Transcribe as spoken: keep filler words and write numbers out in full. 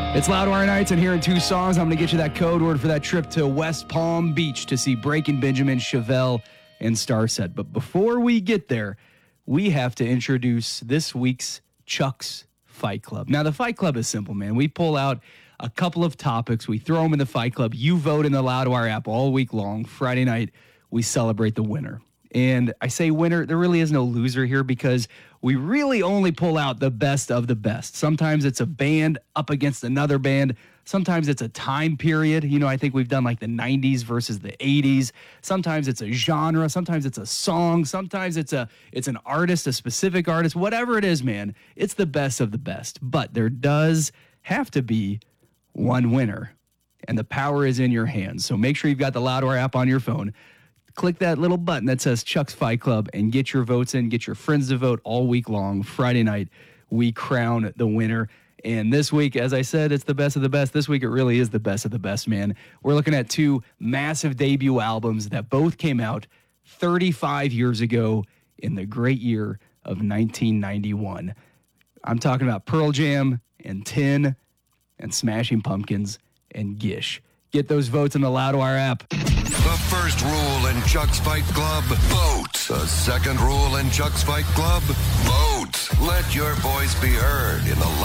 It's Loudwire Nights, and here in two songs, I'm going to get you that code word for that trip to West Palm Beach to see Breaking Benjamin, Chevelle, and Starset. But before we get there, we have to introduce this week's Chuck's Fight Club. Now, the Fight Club is simple, man. We pull out a couple of topics. We throw them in the Fight Club. You vote in the Loudwire app all week long. Friday night, we celebrate the winner. And I say winner, there really is no loser here because we really only pull out the best of the best. Sometimes it's a band up against another band. Sometimes it's a time period. You know, I think we've done like the nineties versus the eighties. Sometimes it's a genre. Sometimes it's a song. Sometimes it's a it's an artist, a specific artist. Whatever it is, man, it's the best of the best. But there does have to be one winner, and the power is in your hands. So make sure you've got the Loudwire app on your phone. Click that little button that says Chuck's Fight Club and get your votes in. Get your friends to vote all week long. Friday night, we crown the winner. And this week, as I said, it's the best of the best. This week, it really is the best of the best, man. We're looking at two massive debut albums that both came out thirty-five years ago in the great year of nineteen ninety-one. I'm talking about Pearl Jam and Tin and Smashing Pumpkins and Gish. Get those votes in the Loudwire app. The first rule in Chuck's Fight Club, vote. The second rule in Chuck's Fight Club, vote. Let your voice be heard in the